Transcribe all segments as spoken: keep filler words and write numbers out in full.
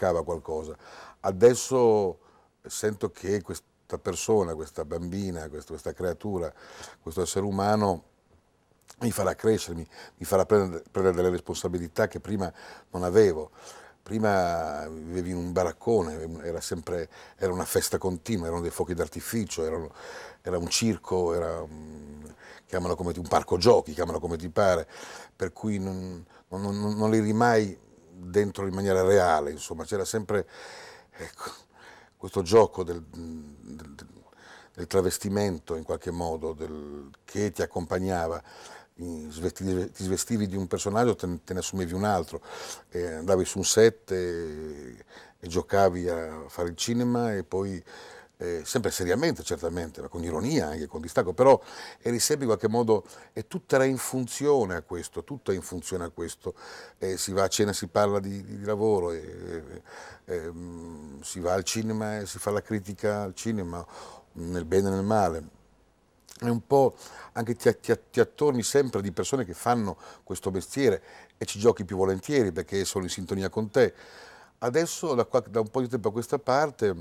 mancava qualcosa. Adesso sento che questa persona, questa bambina, questa, questa creatura, questo essere umano mi farà crescere, mi, mi farà prendere, prendere delle responsabilità che prima non avevo. Prima vivevi in un baraccone, era sempre era una festa continua, erano dei fuochi d'artificio, erano- era un circo, era un, chiamalo come ti, un parco giochi, chiamalo come ti pare, per cui non, non, non, non eri mai dentro in maniera reale, insomma, c'era sempre ecco, questo gioco del, del- del travestimento in qualche modo, del- che ti accompagnava. In- svesti- ti svestivi di un personaggio, te, te ne assumevi un altro, e andavi su un set e, e giocavi a fare il cinema e poi eh, sempre seriamente certamente, ma con ironia anche, con distacco, però eri sempre in qualche modo, e tutto era in funzione a questo, tutto è in funzione a questo. Eh, si va a cena, si parla di, di- di lavoro, e, e, ehm, si va al cinema e si fa la critica al cinema, nel bene e nel male. È un po' anche ti, ti, ti attorni sempre di persone che fanno questo mestiere e ci giochi più volentieri perché sono in sintonia con te. Adesso, da, qua- da un po' di tempo a questa parte,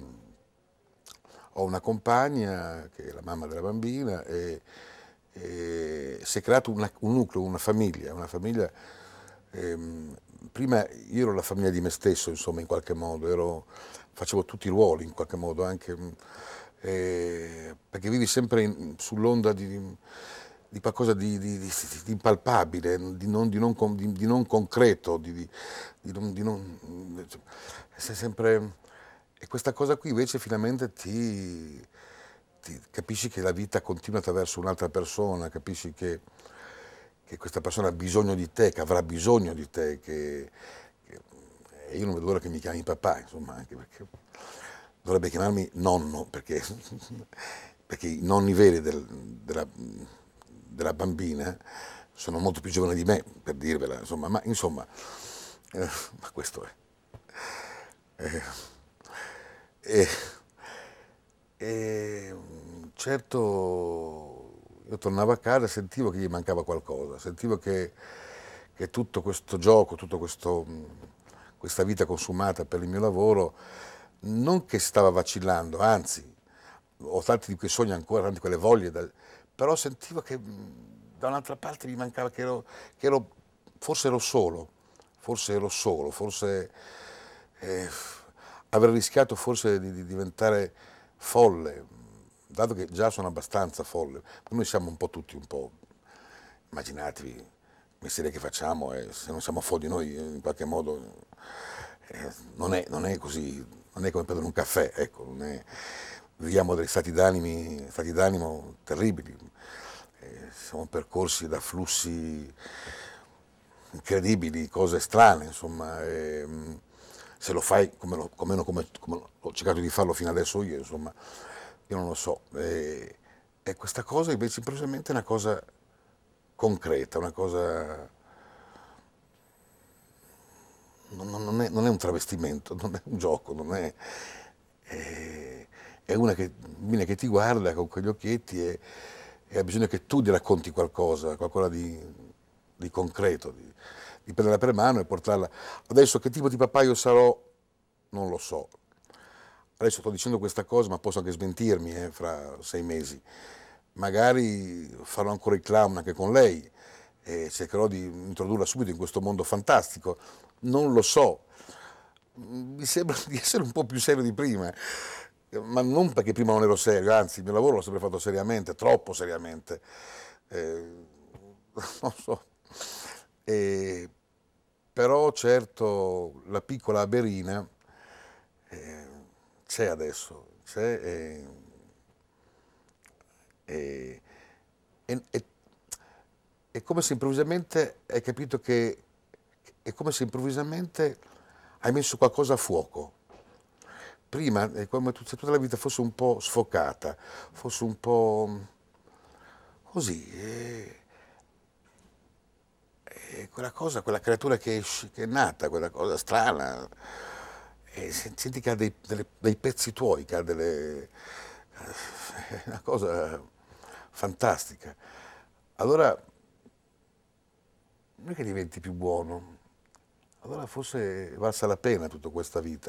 ho una compagna che è la mamma della bambina e, e si è creato una- un nucleo, una famiglia, una famiglia. ehm, Prima io ero la famiglia di me stesso, insomma, in qualche modo, ero- facevo tutti i ruoli, in qualche modo, anche, mh, eh, perché vivi sempre in- sull'onda di, di qualcosa di, di- di- di impalpabile, di non, di non con- di- di non concreto, di, di- di non, di non- sei sempre. E questa cosa qui invece finalmente ti, ti capisci che la vita continua attraverso un'altra persona, capisci che, che questa persona ha bisogno di te, che avrà bisogno di te, che, che- e io non vedo l'ora che mi chiami papà, insomma, anche perché dovrebbe chiamarmi nonno, perché, perché i nonni veri del- della, della bambina sono molto più giovani di me, per dirvela, insomma, ma insomma, eh, ma questo è. Eh, e, e, certo, io tornavo a casa e sentivo che gli mancava qualcosa, sentivo che, che tutto questo gioco, tutta questa vita consumata per il mio lavoro, non che stava vacillando, anzi, ho tanti di quei sogni ancora, tante di quelle voglie, da- però sentivo che mh, da un'altra parte mi mancava, che ero, che ero- forse ero solo, forse ero solo, forse eh, avrei rischiato forse di, di diventare folle, dato che già sono abbastanza folle. Noi siamo un po' tutti un po', immaginatevi, il mestiere che facciamo, e se non siamo folli noi eh, in qualche modo eh, non, è, non è così, non è come prendere un caffè, ecco, non è- viviamo degli stati d'animi, stati d'animo terribili, eh, siamo percorsi da flussi incredibili, cose strane, insomma, e, mh, se lo fai come, lo, come, come, come ho cercato di farlo fino adesso io, insomma, io non lo so. E, e questa cosa invece improvvisamente è una cosa concreta, una cosa. Non, non- non è, non è un travestimento, non è un gioco, non è. È, è una che, bambina che ti guarda con quegli occhietti e, e ha bisogno che tu gli racconti qualcosa, qualcosa di, di concreto, di, di prenderla per mano e portarla. Adesso che tipo di papà io sarò, non lo so. Adesso sto dicendo questa cosa, ma posso anche smentirmi eh, fra sei mesi. Magari farò ancora il clown anche con lei e cercherò di introdurla subito in questo mondo fantastico. Non lo so, mi sembra di essere un po' più serio di prima, ma non perché prima non ero serio, anzi il mio lavoro l'ho sempre fatto seriamente, troppo seriamente. Eh, non so. E, però certo la piccola Aberina eh, c'è adesso, c'è e, e- e- e- è come se improvvisamente hai capito che è come se improvvisamente hai messo qualcosa a fuoco. Prima è come se tutta la vita fosse un po' sfocata, fosse un po' così. E, e quella cosa, quella creatura che, esce- che è nata, quella cosa strana, e sen- senti che ha dei, delle- dei pezzi tuoi, che ha delle. È una cosa fantastica. Allora, non è che diventi più buono, allora forse è valsa la pena tutta questa vita.